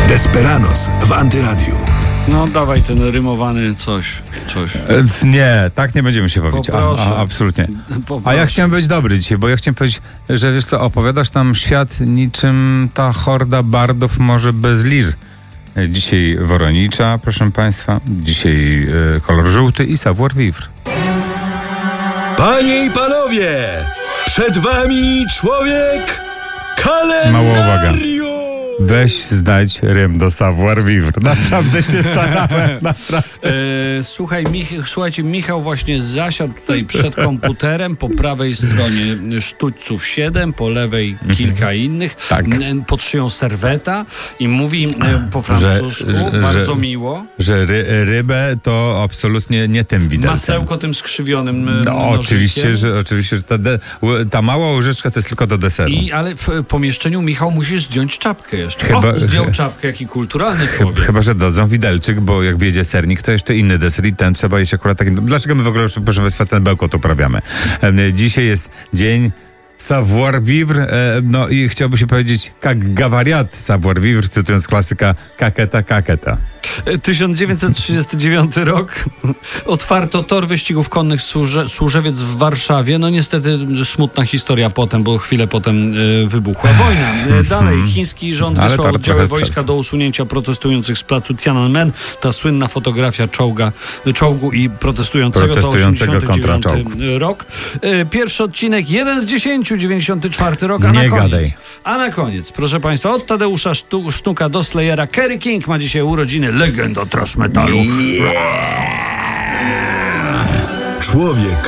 Desperados w Antyradiu. No dawaj ten rymowany coś. Nie, tak nie będziemy się bawić. Absolutnie. A ja chciałem być dobry dzisiaj, bo ja chciałem powiedzieć, że wiesz co, opowiadasz nam świat niczym ta horda bardów może bez lir. Dzisiaj Woronicza, proszę państwa. Dzisiaj kolor żółty i savoir vivre. Panie i panowie, przed wami człowiek kalendarium. Mało uwaga. Weź znajdź rym do savoir vivre. Naprawdę się starałem. Słuchajcie, Michał właśnie zasiadł tutaj przed komputerem, po prawej stronie sztućców 7, po lewej kilka innych, Tak. pod szyją serweta i mówi po francusku, bardzo miło. Że rybę to absolutnie nie tym widelcem. Masełko tym skrzywionym oczywiście, że ta mała łyżeczka to jest tylko do deseru. Ale w pomieszczeniu, Michał, musisz zdjąć czapkę jeszcze. Zdjął czapkę, jaki kulturalny człowiek. Chyba, że dadzą widelczyk, bo jak wjedzie sernik, to jeszcze inny deser i ten trzeba jeść akurat takim. Dlaczego my w ogóle, proszę państwa, ten bełkot uprawiamy? Dzisiaj jest dzień savoir vivre, no i chciałby się powiedzieć jak gawariat savoir vivre, cytując klasyka kaketa. 1939 rok. Otwarto tor wyścigów konnych Służewiec w Warszawie. No niestety smutna historia potem, bo chwilę potem wybuchła wojna. Dalej, chiński rząd wysłał oddziały wojska do usunięcia protestujących z placu Tiananmen. Ta słynna fotografia czołgu i protestującego to 89 rok. Pierwszy odcinek 1 z 10, 94 rok, a na koniec, proszę państwa, od Tadeusza Sztuka do Slayera. Kerry King ma dzisiaj urodziny, legenda thrash metalu. Człowiek